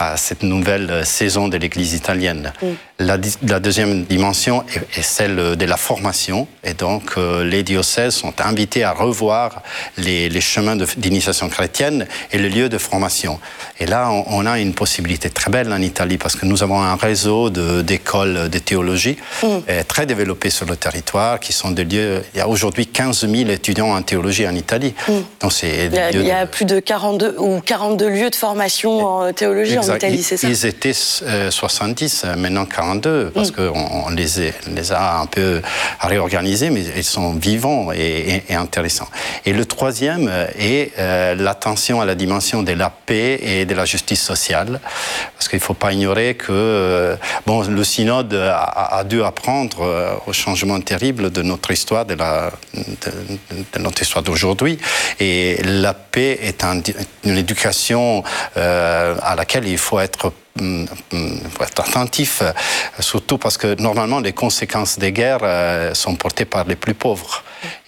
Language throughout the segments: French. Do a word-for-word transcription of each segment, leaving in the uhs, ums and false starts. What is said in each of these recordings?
à cette nouvelle saison de l'Église italienne. Mm. La, la deuxième dimension est, est celle de la formation, et donc euh, les diocèses sont invités à revoir les, les chemins de, d'initiation chrétienne et les lieux de formation. Et là, on, on a une possibilité très belle en Italie, parce que nous avons un réseau de, d'écoles de théologie mm. euh, très développé sur le territoire, qui sont des lieux... Il y a aujourd'hui quinze mille étudiants en théologie en Italie. Mm. Donc c'est il y a, il y a de... plus de quarante-deux, ou quarante-deux lieux de formation en théologie exact. En Italie, c'est ça? Ils étaient euh, soixante-dix, maintenant quarante-deux, parce mm. qu'on on les, les a un peu réorganisés, mais ils sont vivants et, et, et intéressants. Et le troisième est euh, l'attention à la dimension de la paix et de la justice sociale, parce qu'il ne faut pas ignorer que euh, bon, le synode a, a dû apprendre euh, au changement terrible de notre histoire, de, la, de, de notre histoire d'aujourd'hui, et la paix est un, une éducation euh, à laquelle il faut être faut être attentif, surtout parce que normalement les conséquences des guerres sont portées par les plus pauvres.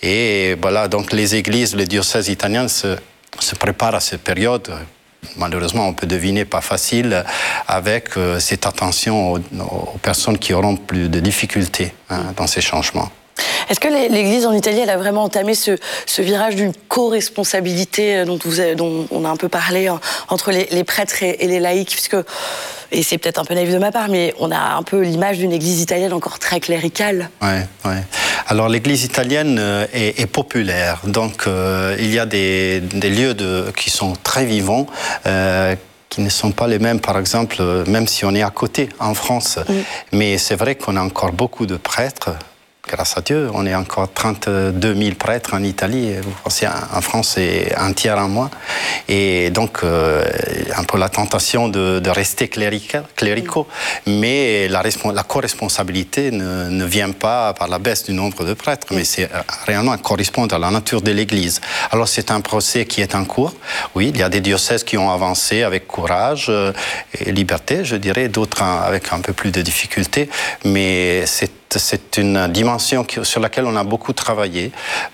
Et voilà, donc les églises, les diocèses italiens se, se préparent à cette période. Malheureusement, on peut deviner pas facile, avec euh, cette attention aux, aux personnes qui auront plus de difficultés hein, dans ces changements. Est-ce que l'Église en Italie, elle a vraiment entamé ce, ce virage d'une co-responsabilité dont, vous avez, dont on a un peu parlé entre les, les prêtres et, et les laïcs, puisque, et c'est peut-être un peu naïf de ma part, mais on a un peu l'image d'une Église italienne encore très cléricale. Oui, oui. Alors l'Église italienne est, est populaire, donc euh, il y a des, des lieux de, qui sont très vivants, euh, qui ne sont pas les mêmes, par exemple, même si on est à côté, en France. Mm. Mais c'est vrai qu'on a encore beaucoup de prêtres. Grâce à Dieu, on est encore trente-deux mille prêtres en Italie. Vous pensez, en France, c'est un tiers en moins. Et donc, euh, un peu la tentation de, de rester cléricaux. Mais la, la co-responsabilité ne, ne vient pas par la baisse du nombre de prêtres, mais c'est réellement correspondre à la nature de l'Église. Alors, c'est un procès qui est en cours. Oui, il y a des diocèses qui ont avancé avec courage et liberté, je dirais, d'autres avec un peu plus de difficultés. Mais c'est C'est une dimension sur laquelle on a beaucoup travaillé.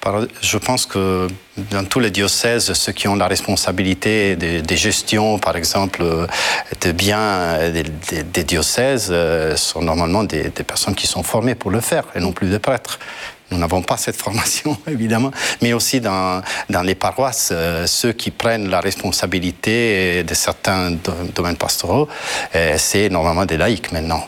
Je pense que dans tous les diocèses, ceux qui ont la responsabilité des, des gestions, par exemple, de biens des, des, des diocèses, sont normalement des, des personnes qui sont formées pour le faire, et non plus des prêtres. Nous n'avons pas cette formation, évidemment, mais aussi dans, dans les paroisses, euh, ceux qui prennent la responsabilité de certains domaines pastoraux, euh, c'est normalement des laïcs maintenant.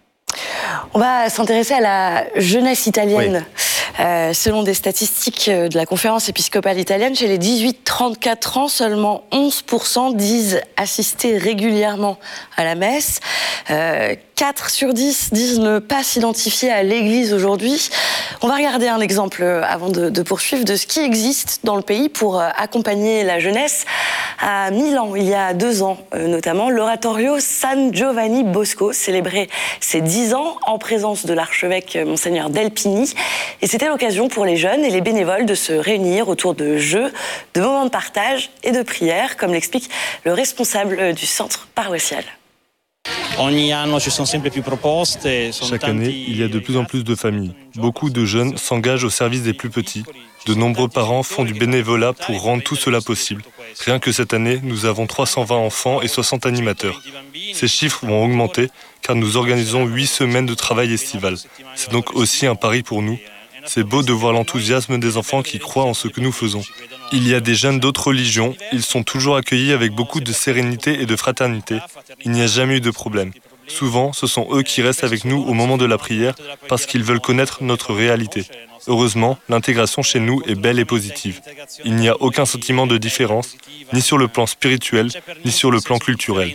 On va s'intéresser à la jeunesse italienne. Oui. Euh, selon des statistiques de la conférence épiscopale italienne, chez les dix-huit trente-quatre ans, seulement onze pour cent disent assister régulièrement à la messe. Euh, quatre sur dix disent ne pas s'identifier à l'Église aujourd'hui. On va regarder un exemple avant de, de poursuivre de ce qui existe dans le pays pour accompagner la jeunesse. À Milan, il y a deux ans notamment, l'oratorio San Giovanni Bosco célébrait ses dix ans en présence de l'archevêque Monseigneur Delpini. Et c'était l'occasion pour les jeunes et les bénévoles de se réunir autour de jeux, de moments de partage et de prières, comme l'explique le responsable du centre paroissial. Chaque année, il y a de plus en plus de familles. Beaucoup de jeunes s'engagent au service des plus petits. De nombreux parents font du bénévolat pour rendre tout cela possible. Rien que cette année, nous avons trois cent vingt enfants et soixante animateurs. Ces chiffres vont augmenter car nous organisons huit semaines de travail estival. C'est donc aussi un pari pour nous. C'est beau de voir l'enthousiasme des enfants qui croient en ce que nous faisons. Il y a des jeunes d'autres religions, ils sont toujours accueillis avec beaucoup de sérénité et de fraternité. Il n'y a jamais eu de problème. Souvent, ce sont eux qui restent avec nous au moment de la prière parce qu'ils veulent connaître notre réalité. Heureusement, l'intégration chez nous est belle et positive. Il n'y a aucun sentiment de différence, ni sur le plan spirituel, ni sur le plan culturel.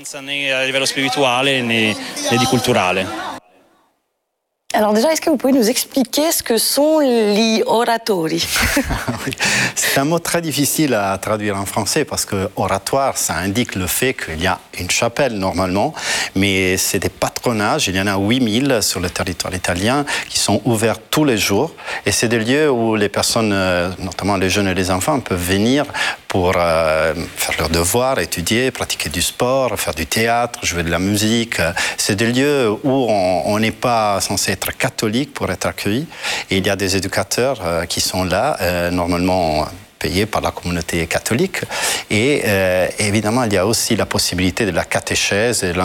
Alors déjà, est-ce que vous pouvez nous expliquer ce que sont les oratori? Oui. C'est un mot très difficile à traduire en français parce que oratoire, ça indique le fait qu'il y a une chapelle normalement, mais c'est des patronages, il y en a huit mille sur le territoire italien qui sont ouverts tous les jours et c'est des lieux où les personnes, notamment les jeunes et les enfants, peuvent venir pour euh, faire leurs devoirs, étudier, pratiquer du sport, faire du théâtre, jouer de la musique. C'est des lieux où on n'est pas censé être catholique pour être accueilli. Et il y a des éducateurs euh, qui sont là, euh, normalement payés par la communauté catholique. Et euh, évidemment, il y a aussi la possibilité de la catéchèse et